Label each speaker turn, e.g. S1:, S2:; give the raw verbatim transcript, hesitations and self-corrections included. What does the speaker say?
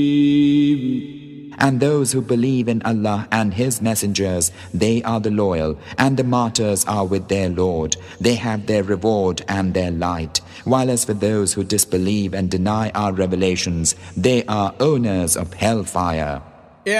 S1: And those who believe in Allah and His messengers, they are the loyal, and the martyrs are with their Lord. They have their reward and their light. While as for those who disbelieve and deny our revelations, they are owners of hellfire.